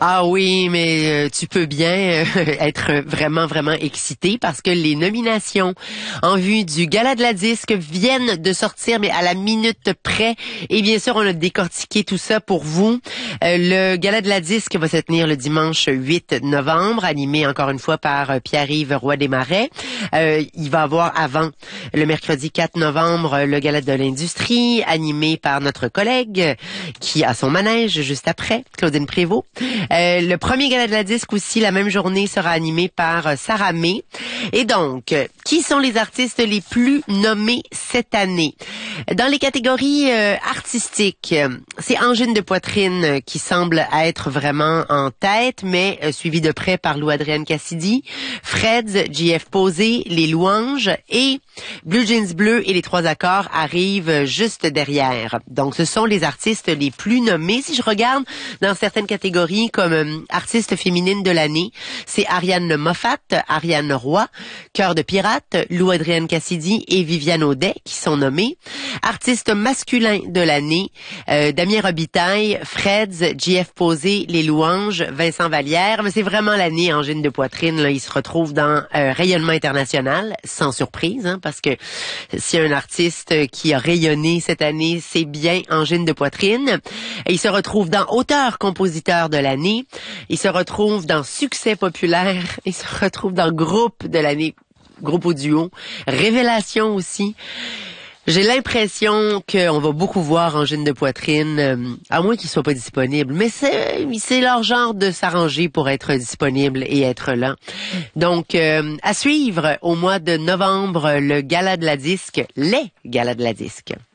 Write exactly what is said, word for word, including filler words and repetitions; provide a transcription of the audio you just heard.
Ah oui, mais euh, tu peux bien euh, être vraiment, vraiment excité parce que les nominations en vue du Gala de la Disque viennent de sortir, mais à la minute près. Et bien sûr, on a décortiqué tout ça pour vous. Euh, le Gala de la Disque va se tenir le dimanche huit novembre, animé encore une fois par euh, Pierre-Yves Roy Desmarais. Euh, il va avoir avant, le mercredi quatre novembre, le Gala de l'Industrie, animé par notre collègue qui a son manège juste après, Claudine Prévost. Euh, le premier Gala de la Disque aussi, la même journée, sera animé par euh, Sarah May. Et donc, euh, qui sont les artistes les plus nommés cette année? Dans les catégories euh, artistiques, euh, c'est Angine de Poitrine euh, qui semble être vraiment en tête, mais euh, suivi de près par Lou-Adrienne Cassidy, Freds, J F Posé, Les Louanges et Blue Jeans Bleu et Les Trois Accords arrivent juste derrière. Donc, ce sont les artistes les plus nommés. Si je regarde dans certaines catégories comme euh, artiste féminine de l'année, c'est Ariane Moffat, Ariane Roy, Cœur de Pirate, Lou-Adrienne Cassidy et Viviane Audet qui sont nommés. Artiste masculin de l'année, euh, Damien Robitaille, Freds, J F Posé, Les Louanges, Vincent Vallière. Mais c'est vraiment l'année Angine de Poitrine. Là, il se retrouve dans euh, rayonnement international, sans surprise, hein, parce que s'il y a un artiste qui a rayonné cette année, c'est bien Angine de Poitrine. Et il se retrouve dans auteur-compositeur de l'année. Il se retrouve dans succès populaire. Il se retrouve dans groupe de l'année, groupe ou duo. Révélation aussi. J'ai l'impression qu'on va beaucoup voir Angine de Poitrine, euh, à moins qu'il soit pas disponible. Mais c'est, c'est leur genre de s'arranger pour être disponible et être là. Donc, euh, à suivre au mois de novembre, le Gala de la Disque, les Galas de la Disque.